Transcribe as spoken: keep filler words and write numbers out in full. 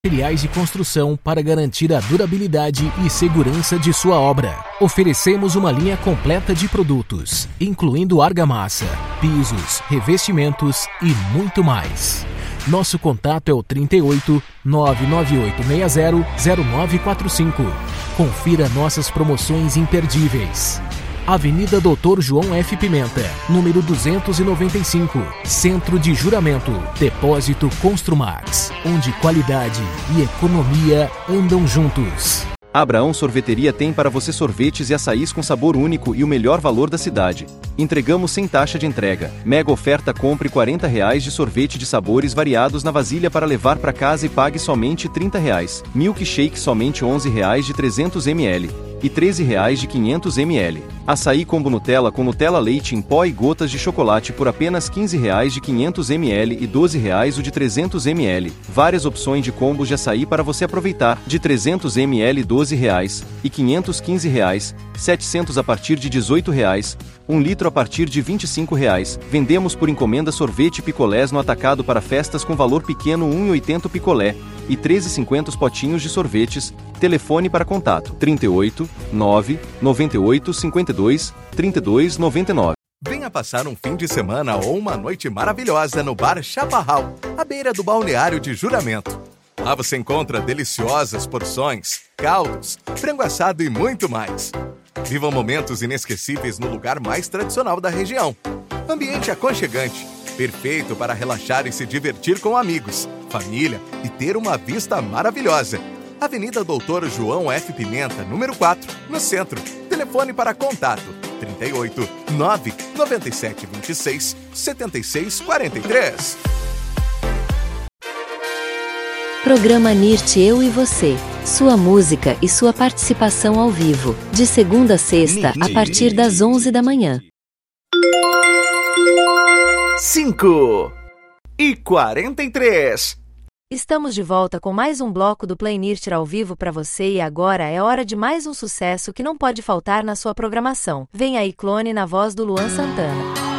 Materiais de construção para garantir a durabilidade e segurança de sua obra. Oferecemos uma linha completa de produtos, incluindo argamassa, pisos, revestimentos e muito mais. Nosso contato é o trinta e oito, nove nove oito seis zero, zero nove quatro cinco. Confira nossas promoções imperdíveis. Avenida doutor João F. Pimenta, número duzentos e noventa e cinco, Centro de Juramento, Depósito Construmax, onde qualidade e economia andam juntos. Abraão Sorveteria tem para você sorvetes e açaís com sabor único e o melhor valor da cidade. Entregamos sem taxa de entrega. Mega oferta: compre quarenta reais de sorvete de sabores variados na vasilha para levar para casa e pague somente trinta reais. Milkshake somente onze reais de trezentos mililitros e treze reais de quinhentos mililitros. Açaí combo Nutella com Nutella leite em pó e gotas de chocolate por apenas quinze reais de quinhentos mililitros e doze reais o de trezentos mililitros. Várias opções de combos de açaí para você aproveitar. De trezentos mililitros doze reais e quinhentos quinze reais, setecentos a partir de dezoito reais, um litro a partir de vinte e cinco reais. Vendemos por encomenda sorvete picolés no atacado para festas com valor pequeno um real e oitenta centavos picolé e treze reais e cinquenta centavos potinhos de sorvetes. Telefone para contato trinta e oito, nove, noventa e oito, cinquenta e dois, trinta e dois, noventa e nove. Venha passar um fim de semana ou uma noite maravilhosa no Bar Chaparral, à beira do balneário de Juramento. Lá você encontra deliciosas porções, caldos, frango assado e muito mais. Viva momentos inesquecíveis no lugar mais tradicional da região. Ambiente aconchegante, perfeito para relaxar e se divertir com amigos, família e ter uma vista maravilhosa. Avenida doutor João F. Pimenta, número quatro, no centro. Telefone para contato trinta e oito, nove, noventa e sete, vinte e seis, setenta e seis, quarenta e três. Programa Nirt Eu e Você. Sua música e sua participação ao vivo. De segunda a sexta, a partir das onze da manhã. cinco e quarenta e três. Estamos de volta com mais um bloco do Play Nirtir ao vivo para você e agora é hora de mais um sucesso que não pode faltar na sua programação. Vem aí Clone na voz do Luan Santana.